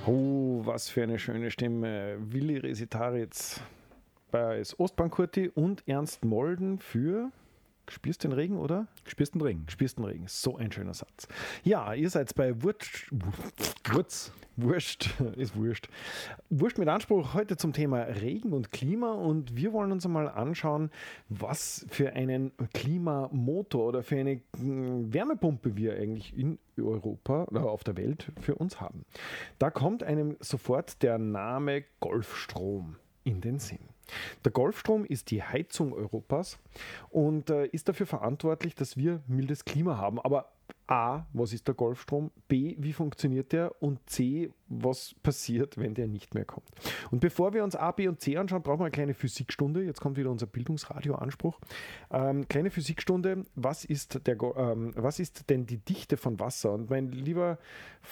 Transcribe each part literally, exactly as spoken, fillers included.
Oh, was für eine schöne Stimme. Willi Resitaritz bei Ostbankurti und Ernst Molden für Spürst den Regen, oder? Spürst den Regen. Spürst den Regen. So ein schöner Satz. Ja, ihr seid bei Wurst. Wurz. Wurscht. Ist Wurscht. Wurscht mit Anspruch heute zum Thema Regen und Klima, und wir wollen uns einmal anschauen, was für einen Klimamotor oder für eine Wärmepumpe wir eigentlich in Europa oder auf der Welt für uns haben. Da kommt einem sofort der Name Golfstrom in den Sinn. Der Golfstrom ist die Heizung Europas und äh, ist dafür verantwortlich, dass wir mildes Klima haben. Aber A, was ist der Golfstrom? B, wie funktioniert der? Und C, was passiert, wenn der nicht mehr kommt? Und bevor wir uns A, B und C anschauen, brauchen wir eine kleine Physikstunde. Jetzt kommt wieder unser Bildungsradio-Anspruch. Ähm, kleine Physikstunde. Was ist, der, ähm, was ist denn die Dichte von Wasser? Und mein lieber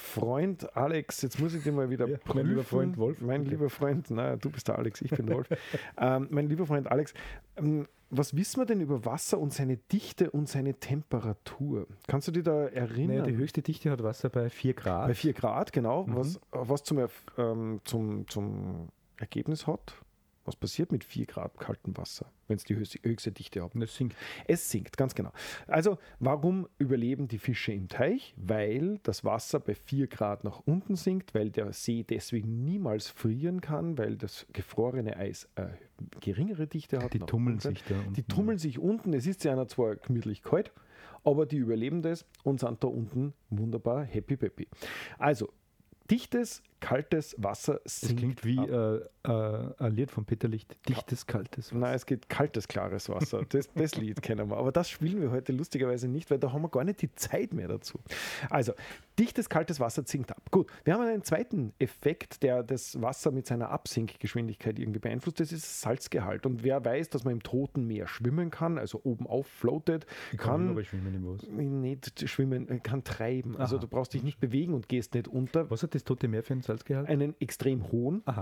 Freund Alex, jetzt muss ich dir mal wieder ja, prüfen. Mein lieber Freund Wolf. Mein okay. lieber Freund, naja, du bist der Alex, ich bin der Wolf. ähm, mein lieber Freund Alex, ähm, was wissen wir denn über Wasser und seine Dichte und seine Temperatur? Kannst du dich da erinnern? Naja, die höchste Dichte hat Wasser bei vier Grad. Bei vier Grad, genau. Mhm. Was, was zum, ähm, zum, zum Ergebnis hat, was passiert mit vier Grad kaltem Wasser, wenn es die höchste, höchste Dichte hat? Es sinkt. Es sinkt, ganz genau. Also, warum überleben die Fische im Teich? Weil das Wasser bei vier Grad nach unten sinkt, weil der See deswegen niemals frieren kann, weil das gefrorene Eis äh, geringere Dichte hat. Die tummeln sich da unten. Die tummeln sich unten. Es ist ja zwar gemütlich kalt, aber die überleben das und sind da unten wunderbar happy peppy. Also, dichtes, kaltes Wasser sinkt. Das klingt wie äh, äh, ein Lied von Peter Licht. Dichtes, kaltes Wasser. Nein, es geht kaltes, klares Wasser. Das, das Lied kennen wir. Aber das spielen wir heute lustigerweise nicht, weil da haben wir gar nicht die Zeit mehr dazu. Also, dichtes, kaltes Wasser sinkt ab. Gut, wir haben einen zweiten Effekt, der das Wasser mit seiner Absinkgeschwindigkeit irgendwie beeinflusst. Das ist das Salzgehalt. Und wer weiß, dass man im Toten Meer schwimmen kann, also oben auf floatet, Ich kann, kann aber schwimmen im Was. nicht schwimmen, kann treiben. Also Aha. du brauchst dich nicht bewegen und gehst nicht unter. Was hat das Tote Meer für einen Salzgehalt? Einen extrem hohen. Aha.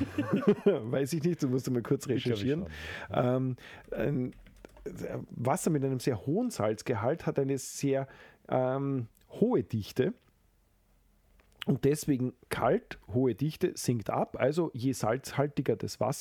Weiß ich nicht, du musst mal kurz recherchieren. Ähm, ein Wasser mit einem sehr hohen Salzgehalt hat eine sehr ähm, hohe Dichte. Und deswegen kalt, hohe Dichte, sinkt ab. Also je salzhaltiger das Wasser